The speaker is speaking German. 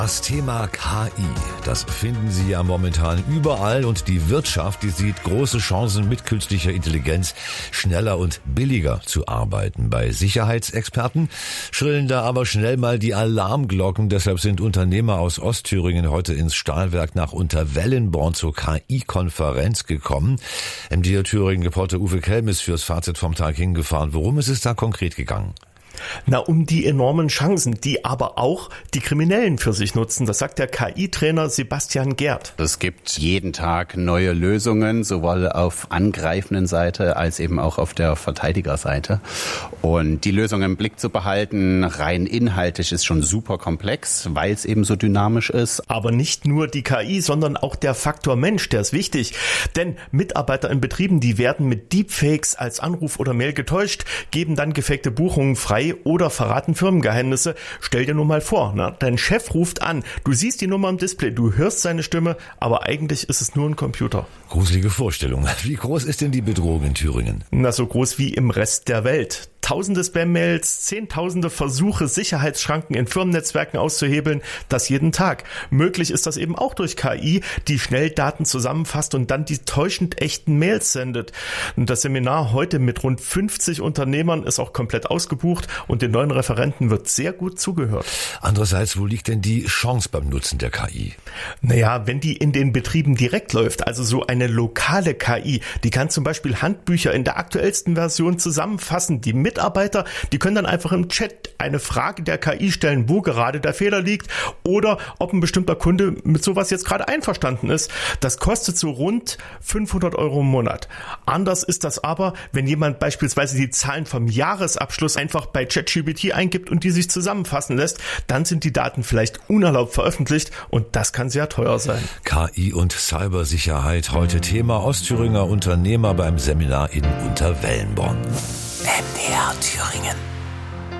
Das Thema KI, das finden Sie ja momentan überall und die Wirtschaft, die sieht große Chancen, mit künstlicher Intelligenz schneller und billiger zu arbeiten. Bei Sicherheitsexperten schrillen da aber schnell mal die Alarmglocken. Deshalb sind Unternehmer aus Ostthüringen heute ins Stahlwerk nach Unterwellenborn zur KI-Konferenz gekommen. MDR Thüringen-Reporter Uwe Kelm ist fürs Fazit vom Tag hingefahren. Worum ist es da konkret gegangen? Um die enormen Chancen, die aber auch die Kriminellen für sich nutzen. Das sagt der KI-Trainer Sebastian Gerd. Es gibt jeden Tag neue Lösungen, sowohl auf angreifenden Seite als eben auch auf der Verteidigerseite. Und die Lösung im Blick zu behalten, rein inhaltlich, ist schon super komplex, weil es eben so dynamisch ist. Aber nicht nur die KI, sondern auch der Faktor Mensch, der ist wichtig. Denn Mitarbeiter in Betrieben, die werden mit Deepfakes als Anruf oder Mail getäuscht, geben dann gefakte Buchungen frei oder verraten Firmengeheimnisse. Stell dir nur mal vor, dein Chef ruft an, du siehst die Nummer im Display, du hörst seine Stimme, aber eigentlich ist es nur ein Computer. Gruselige Vorstellung. Wie groß ist denn die Bedrohung in Thüringen? So groß wie im Rest der Welt. Tausende Spam-Mails, Zehntausende Versuche, Sicherheitsschranken in Firmennetzwerken auszuhebeln, das jeden Tag. Möglich ist das eben auch durch KI, die schnell Daten zusammenfasst und dann die täuschend echten Mails sendet. Und das Seminar heute mit rund 50 Unternehmern ist auch komplett ausgebucht und den neuen Referenten wird sehr gut zugehört. Andererseits, wo liegt denn die Chance beim Nutzen der KI? Wenn die in den Betrieben direkt läuft, also so eine lokale KI, die kann zum Beispiel Handbücher in der aktuellsten Version zusammenfassen, die Mitarbeiter, die können dann einfach im Chat eine Frage der KI stellen, wo gerade der Fehler liegt oder ob ein bestimmter Kunde mit sowas jetzt gerade einverstanden ist. Das kostet so rund 500 € im Monat. Anders ist das aber, wenn jemand beispielsweise die Zahlen vom Jahresabschluss einfach bei ChatGPT eingibt und die sich zusammenfassen lässt, dann sind die Daten vielleicht unerlaubt veröffentlicht und das kann sehr teuer sein. KI und Cybersicherheit, heute Thema. Ostthüringer Unternehmer beim Seminar in Unterwellenborn. MDR Thüringen.